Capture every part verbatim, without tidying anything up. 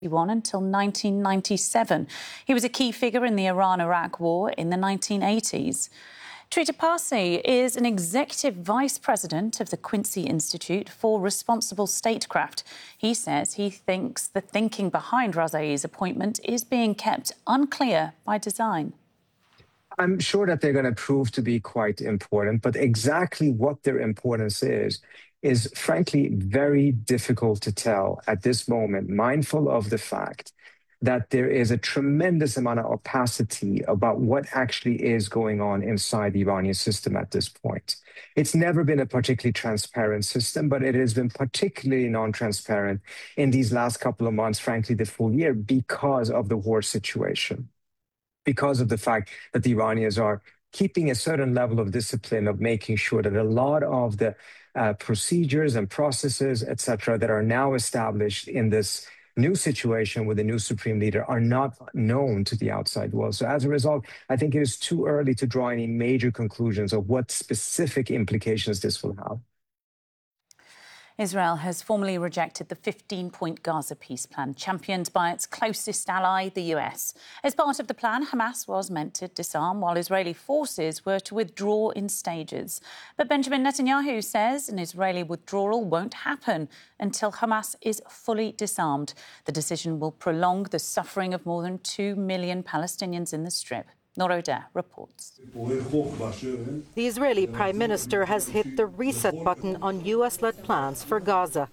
until nineteen ninety-seven. He was a key figure in the Iran-Iraq War in the nineteen eighties. Trita Parsi is an executive vice president of the Quincy Institute for Responsible Statecraft. He says he thinks the thinking behind Razai's appointment is being kept unclear by design. I'm sure that they're going to prove to be quite important, but exactly what their importance is, is frankly very difficult to tell at this moment, mindful of the fact that there is a tremendous amount of opacity about what actually is going on inside the Iranian system at this point. It's never been a particularly transparent system, but it has been particularly non-transparent in these last couple of months, frankly, the full year, because of the war situation, because of the fact that the Iranians are keeping a certain level of discipline of making sure that a lot of the uh, procedures and processes, et cetera, that are now established in this new situation with the new supreme leader are not known to the outside world. So as a result, I think it is too early to draw any major conclusions of what specific implications this will have. Israel has formally rejected the fifteen-point Gaza peace plan, championed by its closest ally, the U S. As part of the plan, Hamas was meant to disarm, while Israeli forces were to withdraw in stages. But Benjamin Netanyahu says an Israeli withdrawal won't happen until Hamas is fully disarmed. The decision will prolong the suffering of more than two million Palestinians in the Strip. Noor Odeh reports. The Israeli Prime Minister has hit the reset button on U S-led plans for Gaza.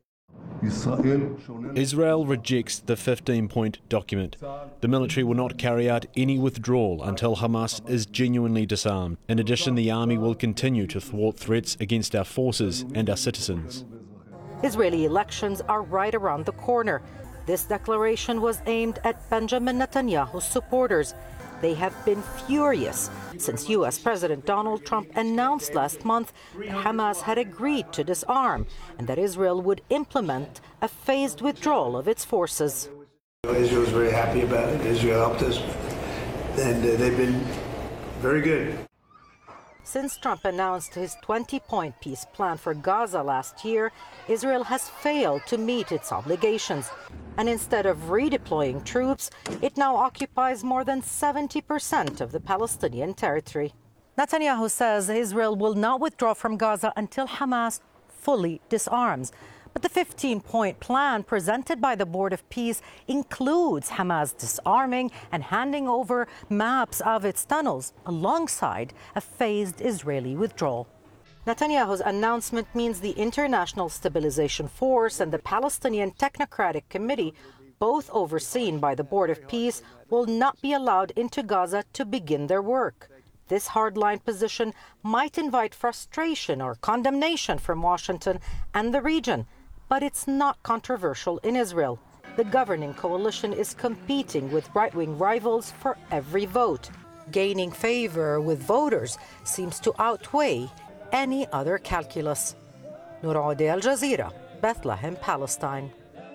Israel rejects the fifteen-point document. The military will not carry out any withdrawal until Hamas is genuinely disarmed. In addition, the army will continue to thwart threats against our forces and our citizens. Israeli elections are right around the corner. This declaration was aimed at Benjamin Netanyahu's supporters. They have been furious since U S President Donald Trump announced last month that Hamas had agreed to disarm and that Israel would implement a phased withdrawal of its forces. Israel is very happy about it. Israel helped us, and uh, they've been very good. Since Trump announced his twenty-point peace plan for Gaza last year, Israel has failed to meet its obligations. And instead of redeploying troops, it now occupies more than seventy percent of the Palestinian territory. Netanyahu says Israel will not withdraw from Gaza until Hamas fully disarms. But the fifteen-point plan presented by the Board of Peace includes Hamas disarming and handing over maps of its tunnels alongside a phased Israeli withdrawal. Netanyahu's announcement means the International Stabilization Force and the Palestinian Technocratic Committee, both overseen by the Board of Peace, will not be allowed into Gaza to begin their work. This hardline position might invite frustration or condemnation from Washington and the region, but it's not controversial in Israel. The governing coalition is competing with right-wing rivals for every vote. Gaining favor with voters seems to outweigh any other calculus. Noor Odeh, Al Jazeera, Bethlehem, Palestine.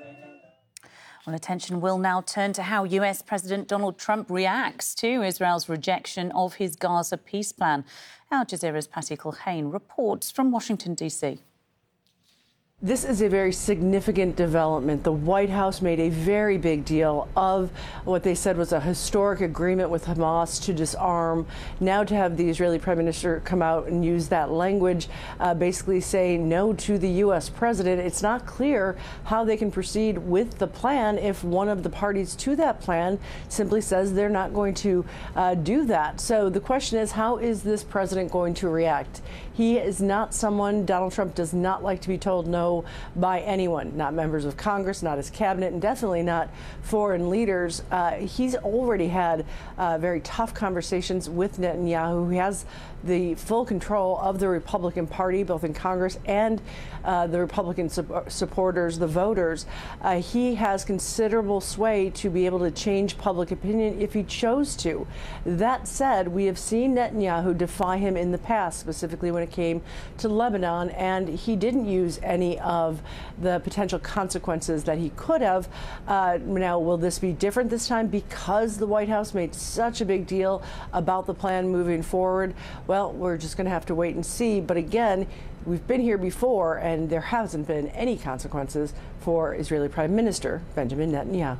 Well, attention will now turn to how U S President Donald Trump reacts to Israel's rejection of his Gaza peace plan. Al Jazeera's Patty Culhane reports from Washington, D C. This is a very significant development. The White House made a very big deal of what they said was a historic agreement with Hamas to disarm. Now to have the Israeli Prime Minister come out and use that language, uh, basically say no to the U S president, it's not clear how they can proceed with the plan if one of the parties to that plan simply says they're not going to uh, do that. So the question is, how is this president going to react? He is not someone, Donald Trump does not like to be told no by anyone, not members of Congress, not his cabinet, and definitely not foreign leaders. Uh, he's already had uh, very tough conversations with Netanyahu, who has the full control of the Republican Party, both in Congress and uh, the Republican su supporters, the voters. Uh, he has considerable sway to be able to change public opinion if he chose to. That said, we have seen Netanyahu defy him in the past, specifically when it came to Lebanon, and he didn't use any of the potential consequences that he could have. Uh, now, will this be different this time because the White House made such a big deal about the plan moving forward? Well, we're just going to have to wait and see. But again, we've been here before, and there hasn't been any consequences for Israeli Prime Minister Benjamin Netanyahu.